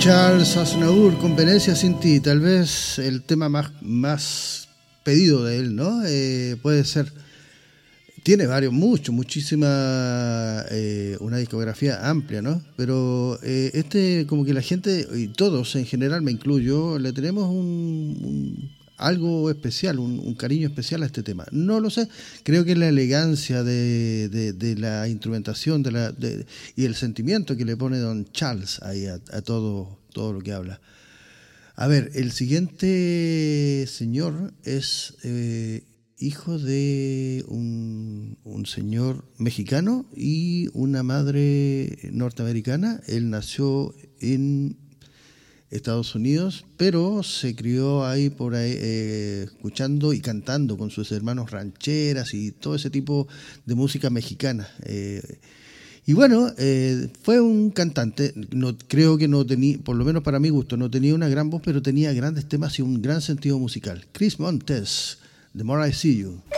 Charles Aznavour con Venecia sin ti, tal vez el tema más pedido de él, ¿no? Puede ser. Tiene varios, muchísima, una discografía amplia, ¿no? Pero como que la gente, y todos en general, me incluyo, le tenemos algo especial, un cariño especial a este tema. No lo sé, creo que la elegancia de la instrumentación y el sentimiento que le pone don Charles ahí a todo lo que habla. A ver, el siguiente señor es hijo de un señor mexicano y una madre norteamericana. Él nació en Estados Unidos, pero se crió ahí por ahí escuchando y cantando con sus hermanos rancheras y todo ese tipo de música mexicana. Y bueno, fue un cantante, creo que no tenía, por lo menos para mi gusto, no tenía una gran voz, pero tenía grandes temas y un gran sentido musical. Chris Montes, The More I See You.